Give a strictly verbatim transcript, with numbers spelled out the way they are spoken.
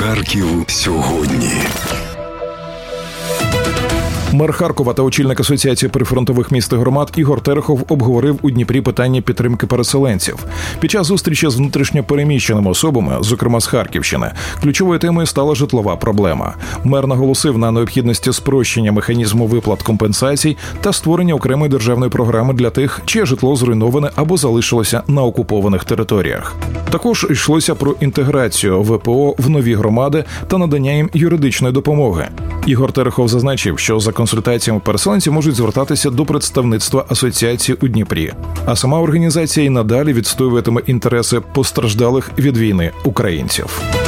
Харків сьогодні. Мер Харкова та очільник Асоціації прифронтових міст і громад Ігор Терехов обговорив у Дніпрі питання підтримки переселенців. Під час зустрічі з внутрішньо переміщеними особами, зокрема з Харківщини, ключовою темою стала житлова проблема. Мер наголосив на необхідності спрощення механізму виплат компенсацій та створення окремої державної програми для тих, чиє житло зруйноване або залишилося на окупованих територіях. Також йшлося про інтеграцію ВПО в нові громади та надання їм юридичної допомоги. Ігор Терехов зазначив, що за консультаціями переселенці можуть звертатися до представництва асоціації у Дніпрі, а сама організація і надалі відстоюватиме інтереси постраждалих від війни українців.